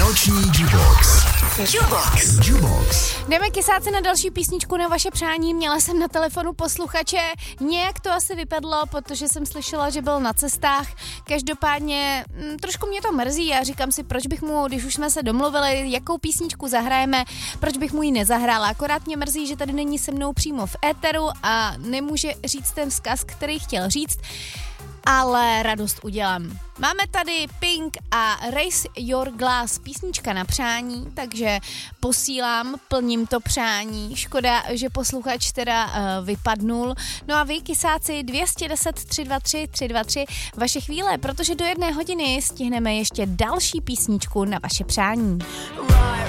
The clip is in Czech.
Noční Jukebox. Jukebox. Jdeme kysáci na další písničku na vaše přání. Měla jsem na telefonu posluchače, nějak to asi vypadlo, protože jsem slyšela, že byl na cestách. Každopádně trošku mě to mrzí a říkám si, proč bych mu, když už jsme se domluvili, jakou písničku zahrajeme, proč bych mu ji nezahrála. Akorát mě mrzí, že tady není se mnou přímo v éteru a nemůže říct ten vzkaz, který chtěl říct, ale radost udělám. Máme tady Pink a Raise Your Glass, písnička na přání, takže posílám, plním to přání. Škoda, že posluchač teda vypadnul. No a vy, kysáci, 210 323 323, vaše chvíle, protože do 1 hodiny stihneme ještě další písničku na vaše přání. Right.